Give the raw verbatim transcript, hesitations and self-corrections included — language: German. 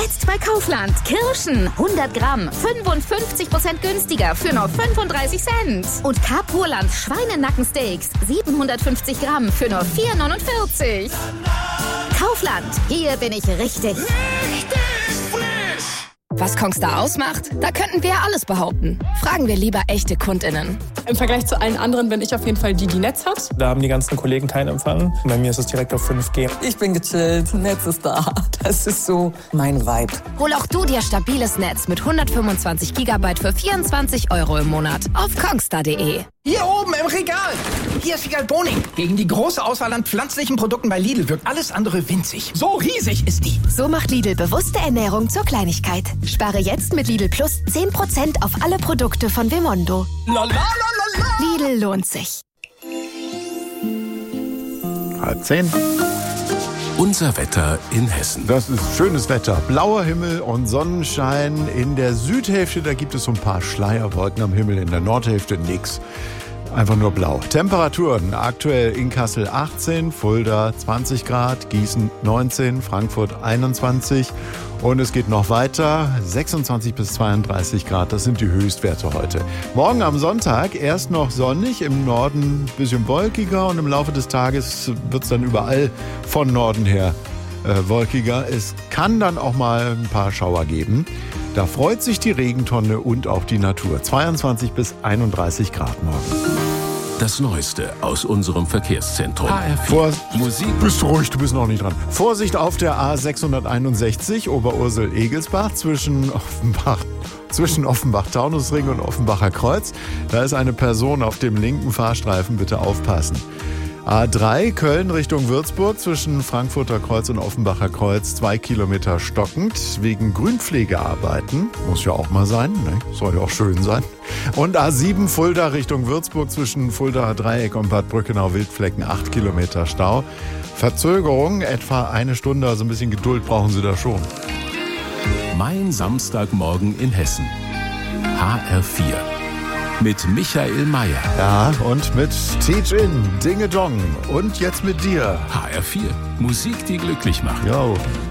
Jetzt bei Kaufland. Kirschen hundert Gramm, fünfundfünfzig Prozent günstiger für nur fünfunddreißig Cent. Und Carpurland Schweinenackensteaks, siebenhundertfünfzig Gramm für nur vier neunundvierzig. Kaufland, hier bin ich richtig. Richtig frisch! Was Kongstar ausmacht? Da könnten wir alles behaupten. Fragen wir lieber echte KundInnen. Im Vergleich zu allen anderen bin ich auf jeden Fall die, die Netz hat. Da haben die ganzen Kollegen keinen Empfang. Bei mir ist es direkt auf fünf G. Ich bin gechillt, Netz ist da. Das ist so mein Vibe. Hol auch du dir stabiles Netz mit hundertfünfundzwanzig Gigabyte für vierundzwanzig Euro im Monat auf kongstar punkt de. Hier oben im Regal. Hier ist Figal Boning. Gegen die große Auswahl an pflanzlichen Produkten bei Lidl wirkt alles andere winzig. So riesig ist die. So macht Lidl bewusste Ernährung zur Kleinigkeit. Spare jetzt mit Lidl Plus zehn Prozent auf alle Produkte von Vemondo. La, la, la, la, la. Lidl lohnt sich. Halb zehn. Unser Wetter in Hessen. Das ist schönes Wetter. Blauer Himmel und Sonnenschein. In der Südhälfte, da gibt es so ein paar Schleierwolken am Himmel. In der Nordhälfte nix. Einfach nur blau. Temperaturen aktuell in Kassel achtzehn, Fulda zwanzig Grad, Gießen neunzehn, Frankfurt einundzwanzig. Und es geht noch weiter, sechsundzwanzig bis zweiunddreißig Grad, das sind die Höchstwerte heute. Morgen am Sonntag erst noch sonnig, im Norden ein bisschen wolkiger und im Laufe des Tages wird es dann überall von Norden her äh, wolkiger. Es kann dann auch mal ein paar Schauer geben. Da freut sich die Regentonne und auch die Natur. zweiundzwanzig bis einunddreißig Grad morgen. Das Neueste aus unserem Verkehrszentrum. H R vier. Vor, Musik. Bist du ruhig, du bist noch nicht dran. Vorsicht auf der A sechshunderteinundsechzig Oberursel-Egelsbach zwischen Offenbach, zwischen Offenbach-Taunusring und Offenbacher Kreuz. Da ist eine Person auf dem linken Fahrstreifen, bitte aufpassen. A drei Köln Richtung Würzburg zwischen Frankfurter Kreuz und Offenbacher Kreuz zwei Kilometer stockend wegen Grünpflegearbeiten. Muss ja auch mal sein, ne? Soll ja auch schön sein. Und A sieben Fulda Richtung Würzburg zwischen Fuldaer Dreieck und Bad Brückenau-Wildflecken acht Kilometer Stau. Verzögerung etwa eine Stunde, also ein bisschen Geduld brauchen Sie da schon. Mein Samstagmorgen in Hessen. H R vier. Mit Michael Mayer. Ja, und mit Teach-In, Dinge Dong. Und jetzt mit dir. H R vier. Musik, die glücklich macht. Jo.